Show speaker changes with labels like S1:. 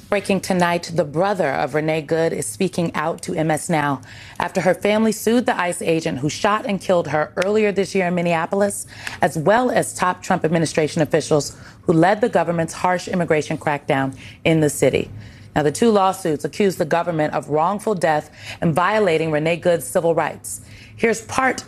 S1: Breaking tonight, the brother of Renee Good is speaking out to MS Now after her family sued the ICE agent who shot and killed her earlier this year in Minneapolis, as well as top Trump administration officials who led the government's harsh immigration crackdown in the city. Now, the two lawsuits accuse the government of wrongful death and violating Renee Good's civil rights. Here's part